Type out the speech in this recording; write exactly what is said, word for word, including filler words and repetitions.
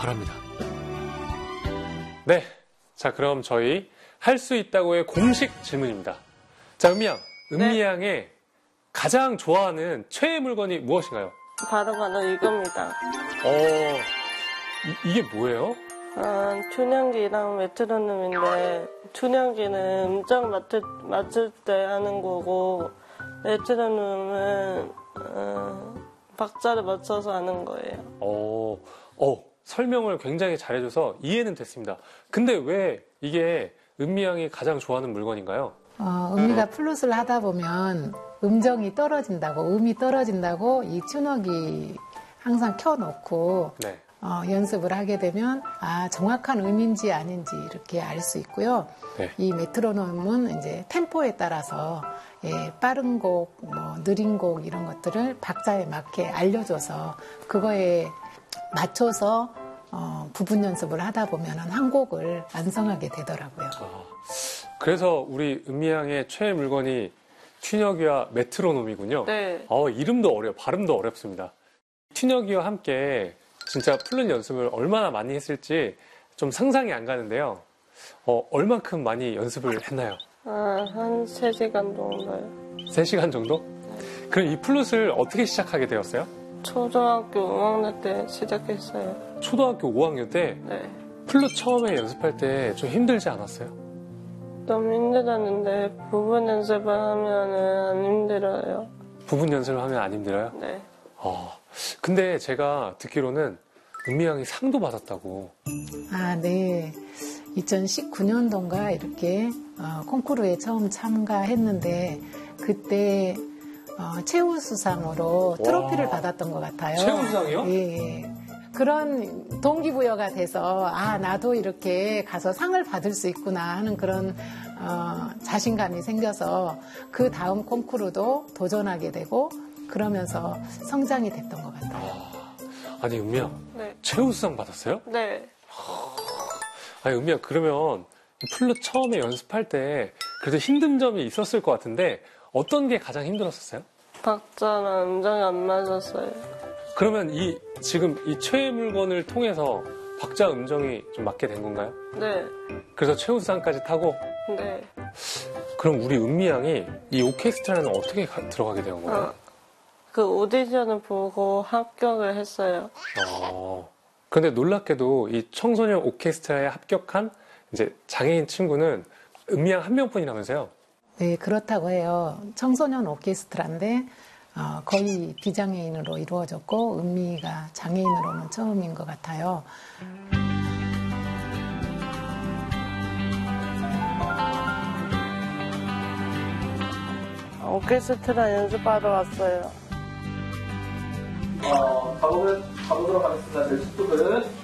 바랍니다. 네, 자 그럼 저희 할 수 있다고의 공식 질문입니다. 자, 은미양, 은미양의 네. 가장 좋아하는 최애 물건이 무엇인가요? 바로 바로 이겁니다. 어, 이, 이게 뭐예요? 아, 튜닝기랑 메트로놈인데 튜닝기는 음정 맞을, 맞을 때 하는 거고 메트로놈은 어, 박자를 맞춰서 하는 거예요. 어, 어, 설명을 굉장히 잘해줘서 이해는 됐습니다. 근데 왜 이게 은미양이 가장 좋아하는 물건인가요? 어, 은미가 플룻을 하다 보면 음정이 떨어진다고, 음이 떨어진다고 이 튜너기 항상 켜놓고 네. 어, 연습을 하게 되면 아 정확한 음인지 아닌지 이렇게 알 수 있고요. 네. 이 메트로놈은 이제 템포에 따라서 예, 빠른 곡, 뭐 느린 곡 이런 것들을 박자에 맞게 알려줘서 그거에 맞춰서 어, 부분 연습을 하다 보면 한 곡을 완성하게 되더라고요. 아, 그래서 우리 은미양의 최애 물건이 튜너기와 메트로놈이군요. 네. 어, 이름도 어려워, 발음도 어렵습니다. 튜너기와 함께 진짜 플룻 연습을 얼마나 많이 했을지 좀 상상이 안 가는데요. 어, 얼만큼 많이 연습을 했나요? 아, 한 세 시간 정도요. 세 시간 정도? 네. 그럼 이 플룻을 어떻게 시작하게 되었어요? 초등학교 오 학년 때 시작했어요. 초등학교 오 학년 때? 네. 플룻 처음에 연습할 때 좀 힘들지 않았어요? 너무 힘들었는데 부분 연습을 하면은 안 힘들어요. 부분 연습을 하면 안 힘들어요? 네. 어, 근데 제가 듣기로는 은미양이 상도 받았다고. 아, 네. 이천십구 년도인가 이렇게 어, 콩쿠르에 처음 참가했는데 그때 어, 최우수상으로 트로피를 받았던 것 같아요. 최우수상이요? 예, 예. 그런 동기부여가 돼서 아 나도 이렇게 가서 상을 받을 수 있구나 하는 그런 어, 자신감이 생겨서 그 다음 콩쿠르도 도전하게 되고 그러면서 성장이 됐던 것 같아요. 아, 아니 은미양, 네. 최우수상 받았어요? 네. 아니 은미양, 그러면 플룻 처음에 연습할 때 그래도 힘든 점이 있었을 것 같은데 어떤 게 가장 힘들었었어요? 박자랑 음정이 안 맞았어요. 그러면 이 지금 이 최애 물건을 통해서 박자 음정이 좀 맞게 된 건가요? 네. 그래서 최우수상까지 타고? 네. 그럼 우리 은미양이 이 오케스트라는 어떻게 가, 들어가게 된 거예요? 어, 그 오디션을 보고 합격을 했어요. 어, 그런데 놀랍게도 이 청소년 오케스트라에 합격한 이제 장애인 친구는 은미양 한 명뿐이라면서요? 네, 그렇다고 해요. 청소년 오케스트라인데 어, 거의 비장애인으로 이루어졌고 은미가 장애인으로는 처음인 것 같아요. 오케스트라 연습하러 왔어요. 어, 가보면 가보도록 하겠습니다. 제 십 분은